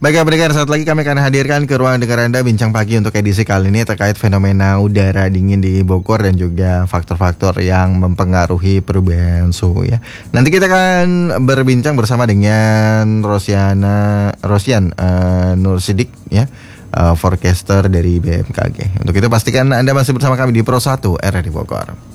Baik pendengar, saat lagi kami akan hadirkan ke ruang dengar Anda bincang pagi untuk edisi kali ini terkait fenomena udara dingin di Bogor dan juga faktor-faktor yang mempengaruhi perubahan suhu ya. Nanti kita akan berbincang bersama dengan Rosian Nur Sidik ya, forecaster dari BMKG. Untuk itu pastikan Anda masih bersama kami di Pro 1 RRI Bogor.